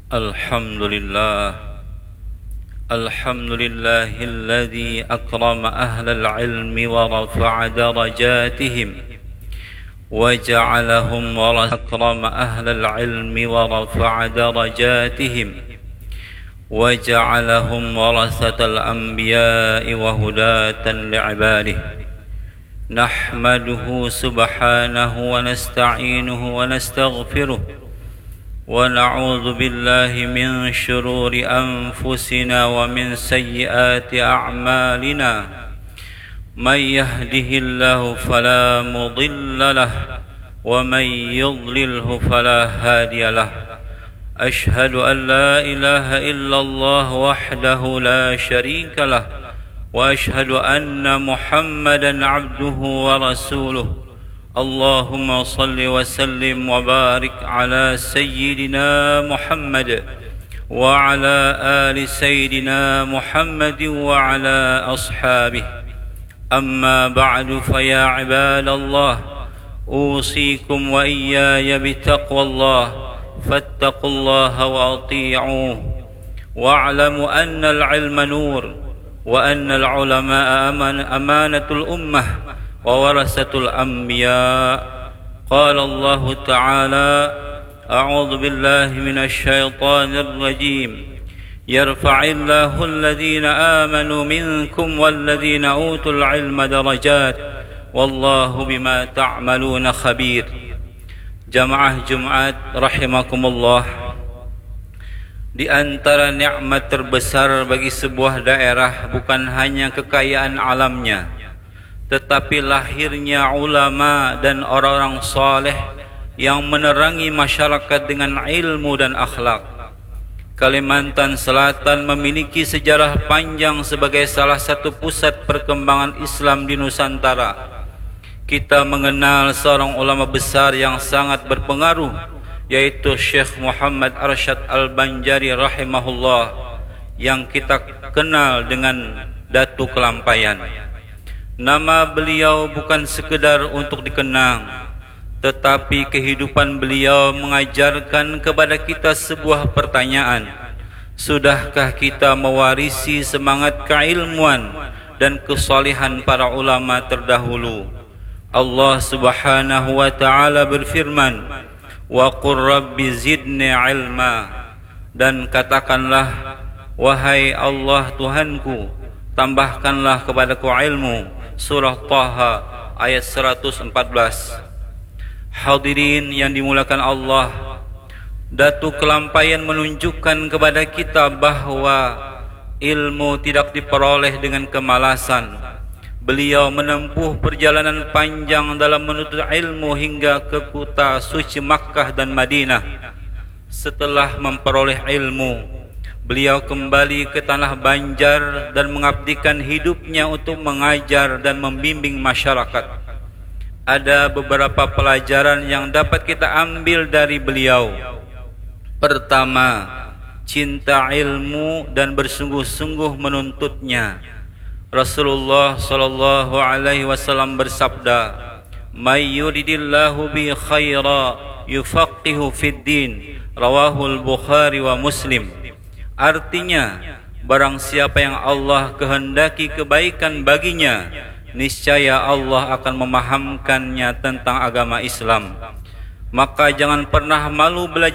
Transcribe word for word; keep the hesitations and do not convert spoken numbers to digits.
الحمد لله الحمد لله الذي أكرم أهل العلم ورفع درجاتهم وجعلهم ورثة أكرم أهل العلم ورفع درجاتهم وجعلهم ورثة الأنبياء وهداة لعباده. نحمده سبحانه ونستعينه ونستغفره ونعوذ بالله من شرور أنفسنا ومن سيئات أعمالنا. من يهده الله فلا مضل له ومن يضلله فلا هادي له. أشهد أن لا إله إلا الله وحده لا شريك له وأشهد أن محمدا عبده ورسوله. اللهم صل وسلم وبارك على سيدنا محمد وعلى آل سيدنا محمد وعلى أصحابه. أما بعد، فيا عباد الله، أوصيكم وإياي بتقوى الله، فاتقوا الله وأطيعوه، واعلموا أن العلم نور، وأن العلماء أمانة الأمة وورثة الأنبياء. قال الله تعالى: أعوذ بالله من الشيطان الرجيم. يرفع الله الذين آمنوا منكم والذين أوتوا العلم درجات والله بما تعملون خبير. Jamaah Jumat rahimakumullah, di antara nikmat terbesar bagi sebuah daerah bukan hanya kekayaan alamnya, tetapi lahirnya ulama dan orang-orang saleh yang menerangi masyarakat dengan ilmu dan akhlak. Kalimantan Selatan memiliki sejarah panjang sebagai salah satu pusat perkembangan Islam di Nusantara. Kita mengenal seorang ulama besar yang sangat berpengaruh, yaitu Syekh Muhammad Arsyad Al-Banjari rahimahullah, yang kita kenal dengan Datu Kelampaian. Nama beliau bukan sekedar untuk dikenang, tetapi kehidupan beliau mengajarkan kepada kita sebuah pertanyaan: sudahkah kita mewarisi semangat keilmuan dan kesalihan para ulama terdahulu? Allah Subhanahu wa taala berfirman, "Wa qur rabbi zidni ilma." Dan katakanlah, wahai Allah Tuhanku, tambahkanlah kepadaku ilmu. Surah Taha ayat seratus empat belas. Hadirin yang dimulakan Allah, Datu Kelampaian menunjukkan kepada kita bahawa ilmu tidak diperoleh dengan kemalasan. Beliau menempuh perjalanan panjang dalam menuntut ilmu hingga ke kota suci Makkah dan Madinah. Setelah memperoleh ilmu, beliau kembali ke tanah Banjar dan mengabdikan hidupnya untuk mengajar dan membimbing masyarakat. Ada beberapa pelajaran yang dapat kita ambil dari beliau. Pertama, cinta ilmu dan bersungguh-sungguh menuntutnya. Rasulullah sallallahu alaihi wasallam bersabda, "May yuridillahu bi khaira yufaqihu fid din." Rawahul Bukhari wa Muslim. Artinya, barang siapa yang Allah kehendaki kebaikan baginya, niscaya Allah akan memahamkannya tentang agama Islam. Maka jangan pernah malu belajar